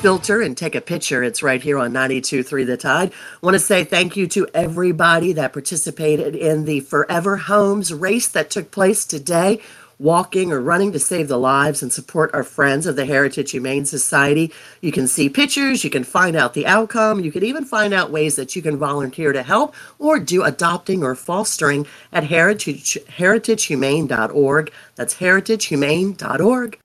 filter and take a picture. It's right here on 92.3 The Tide. Want to say thank you to everybody that participated in the Forever Homes race that took place today, walking or running to save the lives and support our friends of the Heritage Humane Society. You can see pictures, you can find out the outcome, you can even find out ways that you can volunteer to help or do adopting or fostering at heritagehumane.org. That's heritagehumane.org.